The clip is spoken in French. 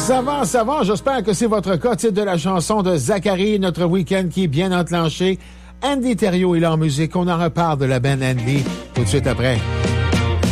Ça va. J'espère que c'est votre cas. Titre de la chanson de Zachary, notre week-end qui est bien enclenché. Andy Thériault est là en musique. On en reparle de la band Andy tout de suite après.